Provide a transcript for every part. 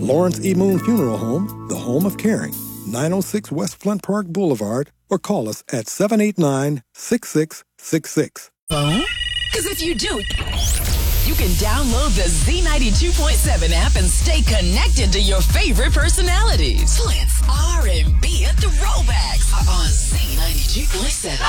Lawrence E. Moon Funeral Home, the home of caring. 906 West Flint Park Boulevard, or call us at 789-6666. Phone? Because if you do, you can download the Z92.7 app and stay connected to your favorite personalities. Flint's R&B and throwbacks are on Z92.7.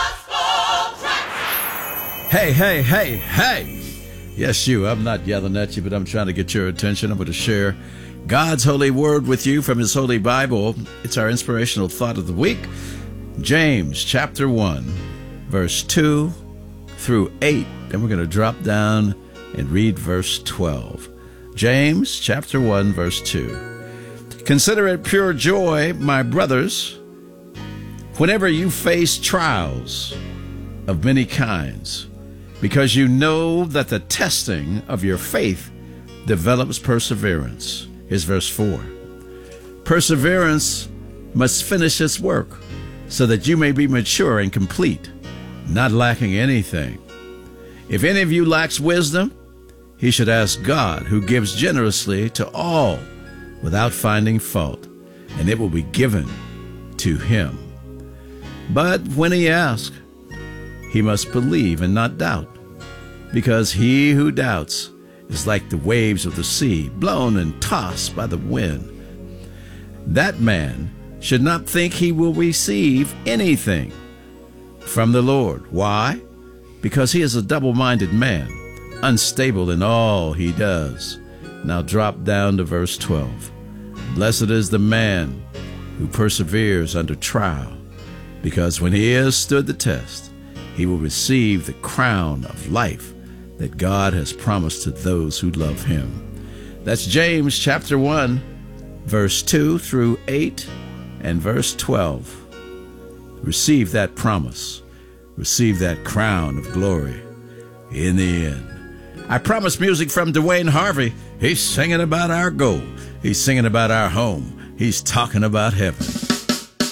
Hey, hey, hey, hey. Yes, you. I'm not yelling at you, but I'm trying to get your attention. I'm going to share God's holy word with you from his holy Bible. It's our inspirational thought of the week. James chapter 1, verse 2 through 8. Then we're going to drop down and read verse 12. James chapter 1, verse 2. Consider it pure joy, my brothers, whenever you face trials of many kinds, because you know that the testing of your faith develops perseverance. Here's verse 4. Perseverance must finish its work, so that you may be mature and complete, not lacking anything. If any of you lacks wisdom, he should ask God, who gives generously to all without finding fault, and it will be given to him. But when he asks, he must believe and not doubt, because he who doubts is like the waves of the sea, blown and tossed by the wind. That man should not think he will receive anything from the Lord. Why? Because he is a double-minded man, unstable in all he does. Now drop down to verse 12. Blessed is the man who perseveres under trial, because when he has stood the test, he will receive the crown of life that God has promised to those who love him. That's James chapter 1, verse 2 through 8 and verse 12. Receive that promise. Receive that crown of glory in the end. I promised music from Dwayne Harvey. He's singing about our goal. He's singing about our home. He's talking about heaven.